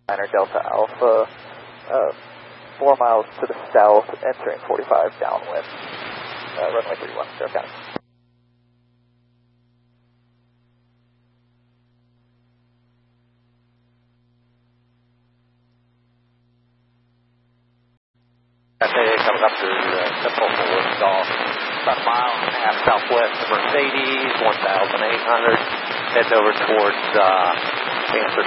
Delta Alpha, 4 miles to the south, entering 45 downwind, runway 31, Sierra County. Coming up to Central Forward off about a mile and a half southwest of Mercedes, 1,800, heading over towards Stanford